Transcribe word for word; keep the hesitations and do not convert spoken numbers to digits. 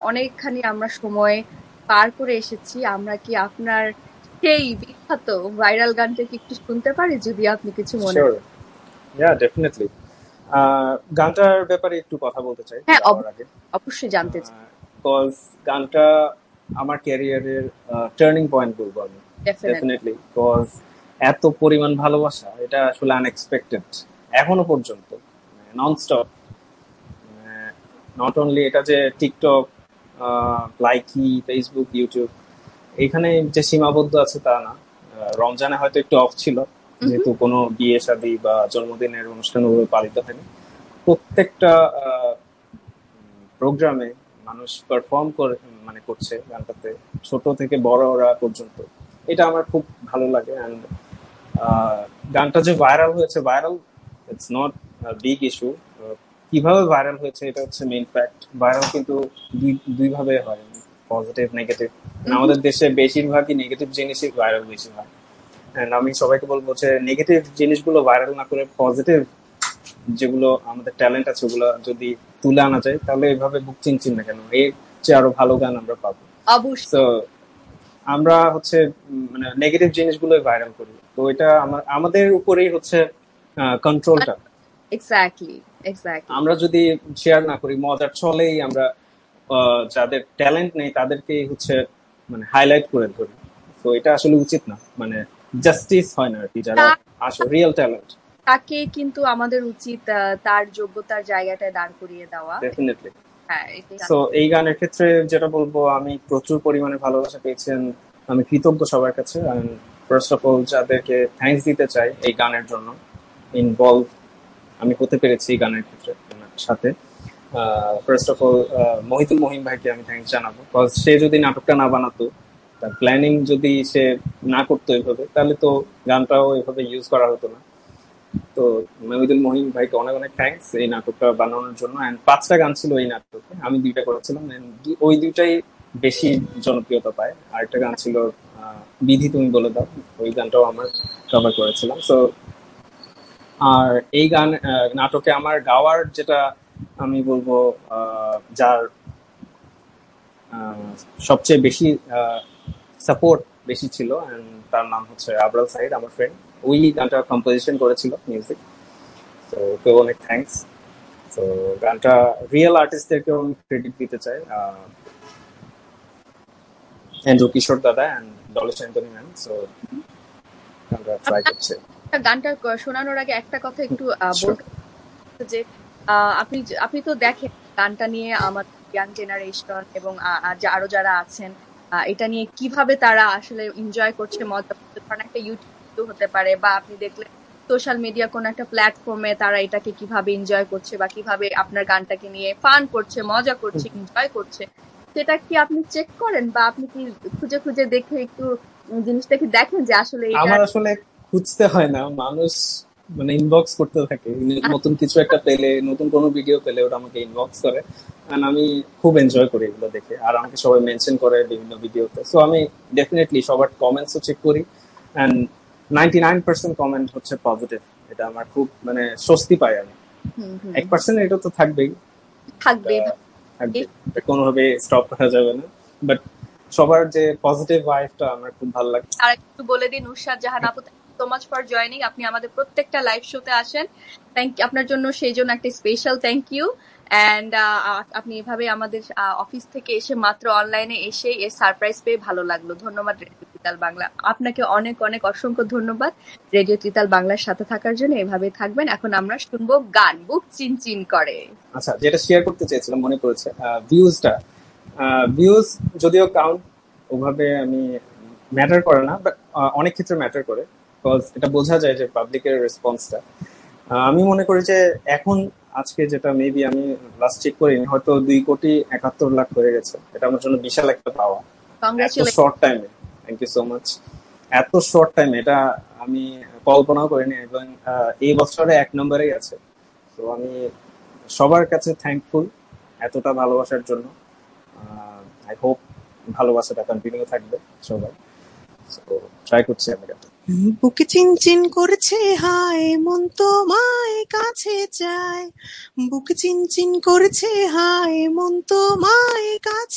অনেকখানি আমরা সময় পার করে এসেছি। আমরা কি আপনার সেই বিখ্যাত ভাইরাল গানটা কি একটু শুনতে পারি, যদি আপনি কিছু মনে শিওর, ইয়া ডেফিনেটলি। গানটার ব্যাপারে একটু কথা বলতে চাই হ্যাঁ, যাওয়ার অব- আগে। অবশ্যই জানতে চাই। কজ গানটা আমার ক্যারিয়ারের টার্নিং পয়েন্ট বলবো আমি, ডেফিনেটলি। ডেফিনেটলি। কজ এত পরিমাণ ভালোবাসা, এটা আসলে আনএক্সপেক্টেড এখনো পর্যন্ত, ননস্টপ। নট অনলি এটা যে টিকটক, লাইকি, ফেসবুক, ইউটিউব এখানে যে সীমাবদ্ধ আছে তা না। আহ, রমজানে হয়তো একটু অফ ছিল, যেহেতু কোনো বিয়ে শাদী বা জন্মদিনের অনুষ্ঠান ওভাবে পালিত হয়নি। প্রত্যেকটা প্রোগ্রামে মানুষ পারফর্ম করে, মানে করছে গানটাতে, ছোট থেকে বড় ওরা পর্যন্ত। এটা আমার খুব ভালো লাগে। অ্যান্ড গানটা যে ভাইরাল হয়েছে, viral it's not big issue. কিভাবে ভাইরাল হয়েছে এটা হচ্ছে মেইন ফ্যাক্ট। ভাইরাল কিন্তু দুই দুই ভাবে হয়, পজিটিভ নেগেটিভ। আমাদের দেশে বেশিরভাগই নেগেটিভ জিনিসই ভাইরাল বেশি হয়। And আমি সবাইকে বলবো যে নেগেটিভ জিনিসগুলো ভাইরাল না করে পজিটিভ যেগুলো আমাদের ট্যালেন্ট আছে ওগুলো যদি তুলে আনা যায়, তাহলে এভাবে বুক চিনচিন না কেন, এর চেয়ে আরো ভালো গান আমরা পাবো। অবশ্যই। তো আমরা হচ্ছে উম, মানে নেগেটিভ জিনিসগুলোই ভাইরাল করি, তো এটা আমার আমাদের উপরেই হচ্ছে কন্ট্রোলটা। Exactly, exactly. আমরা যদি শেয়ার না করি, মজার ছলেই আমরা আহ, যাদের ট্যালেন্ট নেই তাদেরকেই হচ্ছে মানে হাইলাইট করে ধরি। তো এটা আসলে উচিত না, মানে জাস্টিস হয় না আর কি, যারা আসলে রিয়েল ট্যালেন্ট তাকে কিন্তু আমাদের উচিত আহ, তার যোগ্যতার জায়গাটায় দাঁড় করিয়ে দেওয়া। ডেফিনেটলি। হ্যাঁ, এটাই। তো এই গানের ক্ষেত্রে যেটা বলবো, আমি প্রচুর পরিমাণে ভালোবাসা পেয়েছেন, আমি কৃতজ্ঞ সবার কাছে। ফার্স্ট অফ অল যাদেরকে থ্যাঙ্কস দিতে চাই এই গানের জন্য, ইনভলভ আমি হতে পেরেছি এই গানের ক্ষেত্রে ওনার সাথে। First of all Mohitul Mahim ভাইকে আমি থ্যাঙ্কস জানাবো, বিকজ সে যদি নাটকটা না বানাতো, তার প্ল্যানিং যদি সে না করতো এভাবে, তাহলে তো গানটাও এভাবে ইউজ করা হতো না। তো মহিদুল মহিম ভাইকে অনেক অনেক থ্যাঙ্কস এই নাটকটা বানানোর জন্য। অ্যান্ড পাঁচটা গান ছিল এই নাটকে, আমি দুইটা করেছিলাম, and দু- ওই দুইটাই বেশি জনপ্রিয়তা পায়। আরেকটা গান ছিল আহ, বিধি তুমি বলে দাও, ওই গানটাও আমার কভার করেছিলাম। সো আর এই গান আহ, নাটকে আমার গাওয়ার যেটা আমি বলবো, আহ, যার আহ, সবচেয়ে বেশি সাপোর্ট বেশি ছিল, and তার নাম হচ্ছে আবরাল সাইদ, আমার ফ্রেন্ড। ওই গানটা কম্পোজিশন করেছিল মিউজিক। তো ওকেও অনেক থ্যাঙ্কস। তো গানটা রিয়েল আর্টিস্টদেরকেও আমি ক্রেডিট দিতে চাই, এন্ড্রু কিশোর দাদা and Dolly Antony ma'am. So গানটা ট্রাই করছে। গানটা শোনানোর আগে একটা কথা একটু আহ, Sure. বলতে যে আহ, আপনি আপনি তো দেখেন গানটা নিয়ে আমাদের ইয়াং জেনারেশন এবং আ- আর যা- আরো যারা আছেন আহ, এটা নিয়ে কিভাবে তারা আসলে এনজয় করছে, মজা করছে। কারণ একটা ইউটিউব হতে পারে, বা আপনি দেখলে সোশ্যাল মিডিয়া কোন একটা প্ল্যাটফর্মে তারা এটাকে কিভাবে এনজয় করছে, বা কিভাবে আপনার গানটাকে নিয়ে ফান করছে, মজা করছে, এনজয় করছে। সেটা কি আপনি চেক করেন, বা আপনি কি খুঁজে খুঁজে দেখে একটু জিনিসটা কি দেখেন যে আসলে এটা আমার আসলে খুঁজতে হয় না, মানুষ মানে ইনবক্স করতে থাকে, নতুন কিছু একটা পেলে, নতুন কোনো ভিডিও পেলে ওটা আমাকে ইনবক্স করে। And আমি খুব এনজয় করি এগুলো দেখে, আর আমাকে সবাই মেনশন করে বিভিন্ন ভিডিওতে। সো আমি ডেফিনেটলি সবার কমেন্টসও চেক করি, and ninety nine percent comment হচ্ছে পজিটিভ। এটা আমার খুব মানে স্বস্তি পাই আমি। হুম হুম এক পার্সেন্ট এটা তো থাকবেই, থাকবে। এটা থাকবে, এটা কোনোভাবে স্টপ করা যাবে না। বাট সবার যে পজিটিভ ভাইবটা আমার খুব ভালো লাগে। আর একটু বলে দিন, নুসরাত জাহান আপু, সো মাচ ফর জয়নিং। আপনি আমাদের প্রত্যেকটা লাইভ শোতে আসেন, থ্যাংক আপনার জন্য সেই জন্য একটা স্পেশাল থ্যাংক ইউ। অ্যান্ড আপনি এভাবে আমাদের অফিস থেকে এসে মাত্র অনলাইনে এসে এর সারপ্রাইজ পেয়ে ভালো লাগলো। ধন্যবাদ রেডিও ত্রিতাল বাংলা, আপনাকে অনেক অনেক অসংখ্য ধন্যবাদ রেডিও ত্রিতাল বাংলার সাথে থাকার জন্য। এভাবে থাকবেন। এখন আমরা শুনবো গান বুক চিনচিন করে। আচ্ছা, যেটা শেয়ার করতে চেয়েছিলাম মনে পড়েছে, ভিউজটা। ভিউজ যদিও কাউন্ট ওভাবে আমি ম্যাটার করে না, বাট অনেক ক্ষেত্রে ম্যাটার করে, বিকজ এটা বোঝা যায় যে পাবলিকের রেসপন্সটা। আমি মনে করি যে এখন আজকে যেটা মেবি আমি লাস্ট চেক করিনি, হয়তো দুই কোটি একাত্তর লাখ হয়ে গেছে। এটা আমার জন্য বিশাল একটা পাওয়া এত কংগ্রেচুলেশন। শর্ট টাইমে। Thank you so much. এত শর্ট টাইমে এটা আমি কল্পনাও করিনি, এবং আহ, এই বছরে এক নম্বরেই আছে। তো আমি সবার কাছে থ্যাঙ্কফুল এতটা ভালোবাসার জন্য। আই হোপ ভালোবাসাটা কন্টিনিউ থাকবে সবাই। তো ট্রাই করছি আমি এটা। বুকে চিনচিন করছে হায়, মন তোমায় কাছে চায়। বুকে চিনচিন করছে হায়, মন তোমায় কাছে